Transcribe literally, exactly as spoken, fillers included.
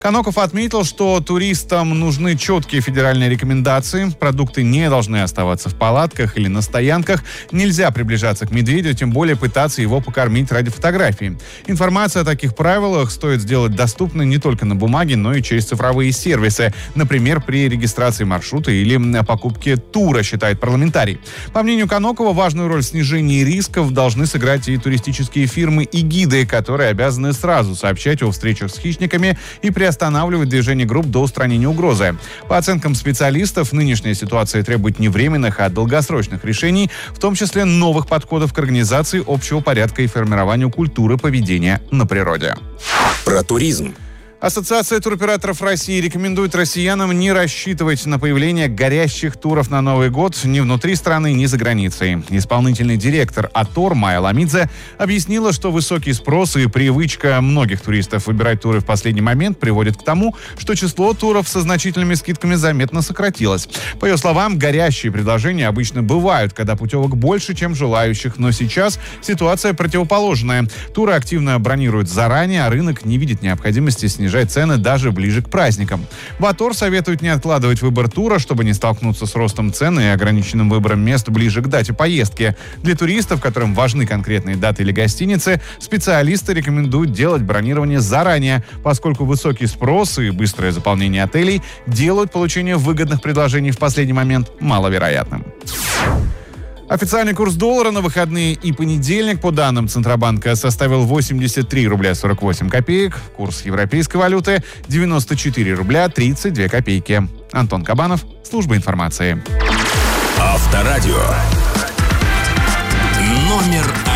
Коноков отметил, что туристам нужны четкие федеральные рекомендации. Продукты не должны оставаться в палатках или на стоянках. Нельзя приближаться к медведю, тем более пытаться его покормить ради фотографии. Информация о таких правилах стоит сделать доступной не только на бумаге, но и через цифровые сервисы. Например, при регистрации маршрута или покупке тура, считает парламентарий. По мнению Конокова, важную роль в снижении рисков должны сыграть и туристические фирмы и гиды, которые обязаны сразу сообщать о встречах с хищниками и при останавливать движение групп до устранения угрозы. По оценкам специалистов, нынешняя ситуация требует не временных, а долгосрочных решений, в том числе новых подходов к организации общего порядка и формированию культуры поведения на природе. Про туризм. Ассоциация туроператоров России рекомендует россиянам не рассчитывать на появление горящих туров на Новый год ни внутри страны, ни за границей. Исполнительный директор АТОР Майя Ламидзе объяснила, что высокий спрос и привычка многих туристов выбирать туры в последний момент приводит к тому, что число туров со значительными скидками заметно сократилось. По ее словам, горящие предложения обычно бывают, когда путевок больше, чем желающих, но сейчас ситуация противоположная. Туры активно бронируют заранее, а рынок не видит необходимости снижать цены даже ближе к праздникам. В АТОР советуют не откладывать выбор тура, чтобы не столкнуться с ростом цен и ограниченным выбором мест ближе к дате поездки. Для туристов, которым важны конкретные даты или гостиницы, специалисты рекомендуют делать бронирование заранее, поскольку высокий спрос и быстрое заполнение отелей делают получение выгодных предложений в последний момент маловероятным. Официальный курс доллара на выходные и понедельник, по данным Центробанка, составил восемьдесят три рубля сорок восемь копеек. Курс европейской валюты – девяносто четыре рубля тридцать две копейки. Антон Кабанов, служба информации. Авторадио. Номер один.